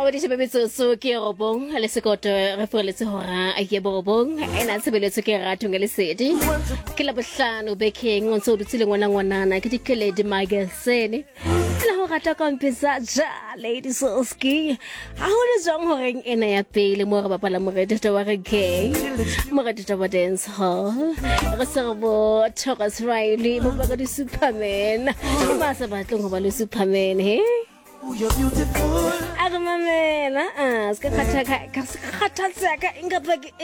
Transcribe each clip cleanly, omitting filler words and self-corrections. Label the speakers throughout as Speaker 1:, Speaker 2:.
Speaker 1: Mabadi se metsotso ke robong le sekoto re foreletse hora a ke borobong ena tsebeletse ke ratho ngale sedi ke la bohlano bekeng o ntse o dutsile ngwana ke dikeledi magazine la ho rata ka mpisa ja lady soski ha ho le jang horeng ena ya pele mo re bapala morethetho wa reggae morethetho wa dance hall re serbo Thomas Riley mo ba ka di Superman ba sa batlong ho ba le Superman he.
Speaker 2: Oh, you're beautiful.
Speaker 1: Agamamela, ska khathatsaka ingapaki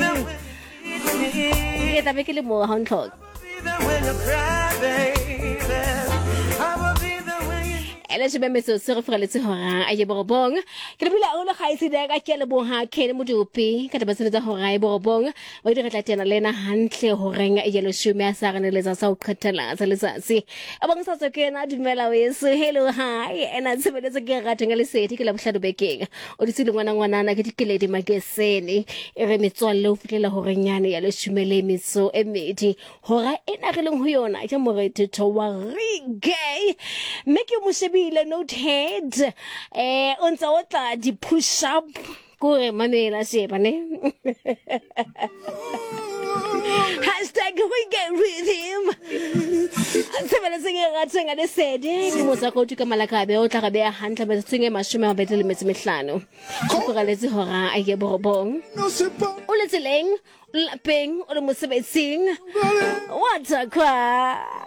Speaker 1: ke tabe ke le mo ha ntlhoka
Speaker 2: When you cry, baby, I will be the way you
Speaker 1: ele se bemetso se re foreletse hora a ye borobong ke le bila o le gaisi da ka ke le bo ha ke le modupi ka taba tsa hora e borobong o di re tlatena lena hantle horeng e yelo shume a sa rene le tsa sa o khathela tsa letsatsi a bang sa tsokena dumela weso hello hi ena tsebeletse ke rateng le seti ke la bohlado bekeng o di tsile ngwana ke dikeledi magesene e re metswalle o fitlela horenyane ya le shumele metso e medi hora ena re leng ho yona ke morethetho wa reggae make you le note head on tsa o tla di push up kore mamela sheba ne hashtag we get with him tsebele tsenga ratsenga le sedi ke mo tsa go tuka malakabe o tla ga be a hantle ba tsenge mashome a betele metsi mehlano go ga letse hora a ye borobong o le tseleng lapeng o le mosebetsing wa tsa kwa